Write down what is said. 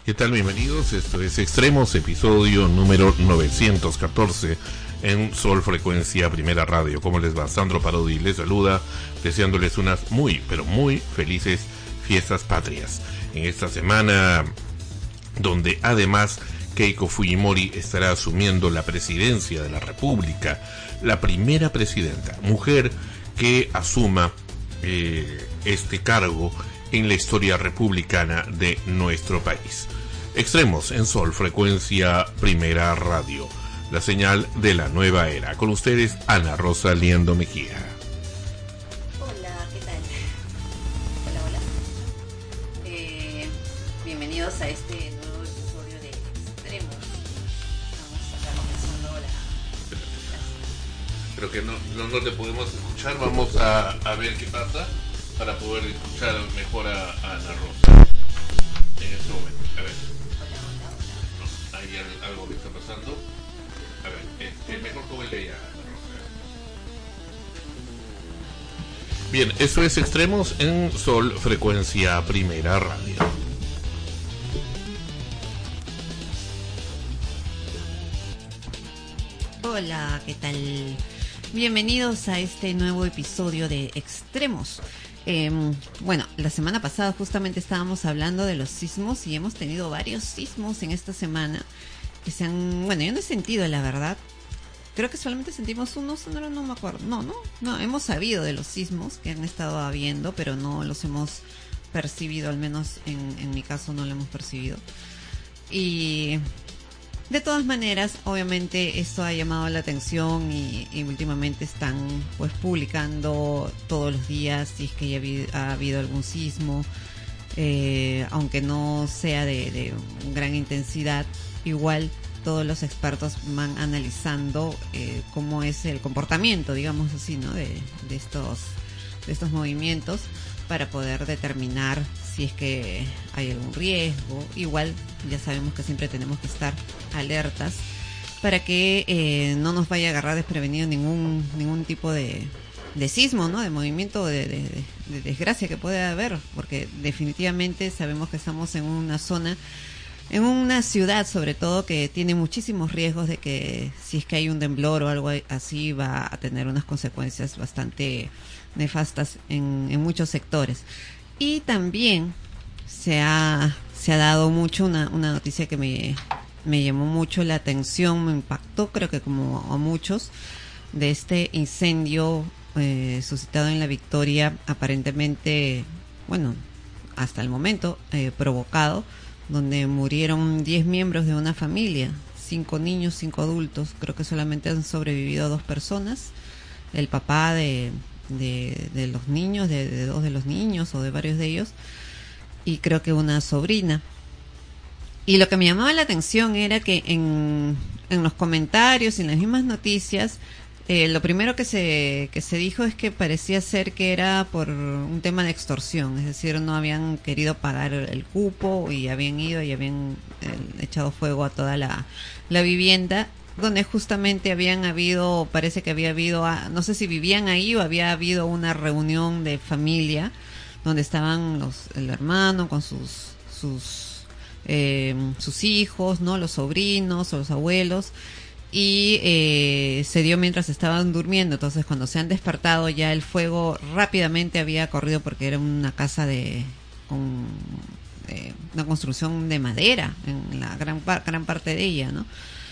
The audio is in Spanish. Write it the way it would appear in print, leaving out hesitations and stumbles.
¿Qué tal? Bienvenidos. Esto es Extremos, episodio número 914 en Sol Frecuencia Primera Radio. ¿Cómo les va? Sandro Parodi les saluda, deseándoles unas muy, pero muy felices fiestas patrias. En esta semana, donde además Keiko Fujimori estará asumiendo la presidencia de la República, la primera presidenta, mujer que asuma este cargo en la historia republicana de nuestro país. Extremos en Sol Frecuencia Primera Radio, la señal de la nueva era. Con ustedes, Ana Rosa Liendo Mejía. Hola, ¿qué tal? Hola. Bienvenidos a este nuevo episodio de Extremos. Estamos acá comenzando Creo que no te podemos escuchar. Vamos a ver qué pasa para poder escuchar mejor a Ana Rosa en este momento. A ver. No, hay algo que está pasando. A ver, mejor súbele ya, Ana Rosa. Bien, eso es Extremos en Sol Frecuencia Primera Radio. Hola, ¿qué tal? Bienvenidos a este nuevo episodio de Extremos. Bueno, la semana pasada justamente estábamos hablando de los sismos y hemos tenido varios sismos en esta semana que se han... Bueno, yo no he sentido, la verdad. Creo que solamente sentimos uno, Sandra, no me acuerdo. No, hemos sabido de los sismos que han estado habiendo, pero no los hemos percibido, al menos en mi caso no lo hemos percibido. Y... de todas maneras, obviamente esto ha llamado la atención y últimamente están pues publicando todos los días si es que ya ha habido algún sismo, aunque no sea de gran intensidad. Igual todos los expertos van analizando cómo es el comportamiento, digamos así, ¿no? de estos movimientos, para poder determinar si es que hay algún riesgo. Igual ya sabemos que siempre tenemos que estar alertas para que no nos vaya a agarrar desprevenido ningún tipo de sismo, ¿no? De movimiento, de desgracia que pueda haber, porque definitivamente sabemos que estamos en una zona, en una ciudad sobre todo, que tiene muchísimos riesgos de que si es que hay un temblor o algo así va a tener unas consecuencias bastante nefastas en muchos sectores. Y también se ha dado mucho una noticia que me llamó mucho la atención, me impactó, creo que como a muchos, de este incendio suscitado en La Victoria, aparentemente, bueno, hasta el momento provocado, donde murieron 10 miembros de una familia, 5 niños, 5 adultos. Creo que solamente han sobrevivido 2 personas, el papá de los niños, de 2 de los niños o de varios de ellos, y creo que una sobrina. Y lo que me llamaba la atención era que en los comentarios y en las mismas noticias, lo primero que se dijo es que parecía ser que era por un tema de extorsión, es decir, no habían querido pagar el cupo y habían ido y habían echado fuego a toda la vivienda, donde justamente parece que había habido, no sé si vivían ahí o había habido una reunión de familia donde estaban el hermano con sus hijos, ¿no? Los sobrinos o los abuelos, y se dio mientras estaban durmiendo. Entonces, cuando se han despertado, ya el fuego rápidamente había corrido, porque era una casa con una construcción de madera en la gran parte de ella, ¿no?